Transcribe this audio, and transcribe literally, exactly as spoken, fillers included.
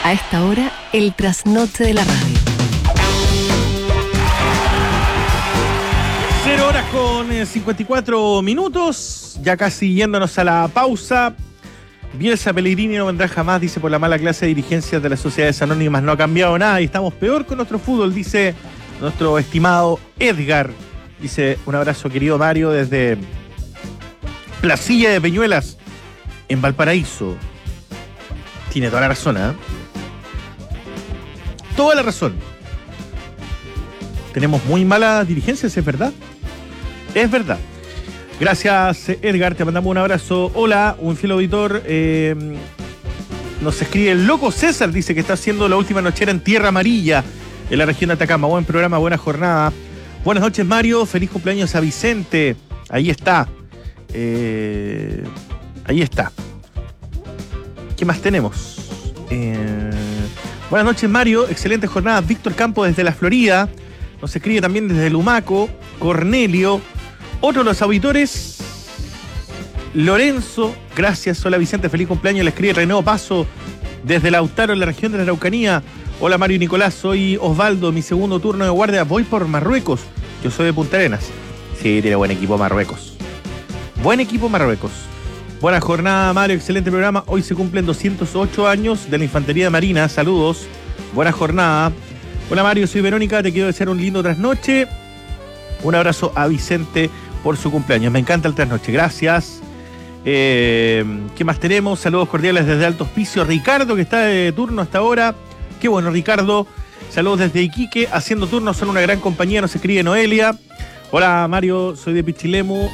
A esta hora, el trasnoche de la radio. Cero horas con eh, cincuenta y cuatro minutos, ya casi yéndonos a la pausa. Bielsa Pellegrini no vendrá jamás, dice, por la mala clase de dirigencias de las sociedades anónimas. No ha cambiado nada y estamos peor con nuestro fútbol, dice nuestro estimado Edgar. Dice, un abrazo, querido Mario, desde Placilla de Peñuelas, en Valparaíso. Tiene toda la razón, ¿eh? Toda la razón. Tenemos muy malas dirigencias, ¿es verdad? Es verdad. Gracias, Edgar, te mandamos un abrazo. Hola, un fiel auditor. Eh, nos escribe el loco César, dice que está haciendo la última nochera en Tierra Amarilla, en la región de Atacama. Buen programa, buena jornada. Buenas noches, Mario. Feliz cumpleaños a Vicente. Ahí está. Eh, ahí está. ¿Qué más tenemos? Eh, buenas noches, Mario. Excelente jornada. Víctor Campos desde la Florida. Nos escribe también desde Lumaco. Cornelio. Otro de los auditores, Lorenzo. Gracias. Hola, Vicente. Feliz cumpleaños. Le escribe René Paso desde Lautaro, en la región de la Araucanía. Hola, Mario y Nicolás. Soy Osvaldo. Mi segundo turno de guardia. Voy por Marruecos. Yo soy de Punta Arenas. Sí, tiene buen equipo Marruecos. Buen equipo Marruecos. Buena jornada, Mario. Excelente programa. Hoy se cumplen doscientos ocho años de la Infantería Marina. Saludos. Buena jornada. Hola, Mario. Soy Verónica. Te quiero desear un lindo trasnoche. Un abrazo a Vicente por su cumpleaños. Me encanta el trasnoche. Gracias. Eh, ¿Qué más tenemos? Saludos cordiales desde Alto Hospicio. Ricardo, que está de turno hasta ahora. Qué bueno, Ricardo. Saludos desde Iquique. Haciendo turno, son una gran compañía. Nos escribe Noelia. Hola, Mario. Soy de Pichilemu.